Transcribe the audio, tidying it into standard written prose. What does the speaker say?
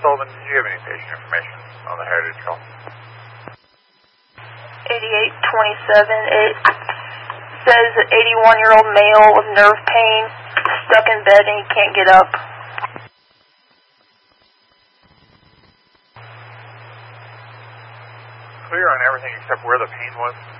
Sullivan, did you have any patient information on the Heritage call? 8827. It says 81-year-old male with nerve pain, stuck in bed and he can't get up. Clear on everything except where the pain was?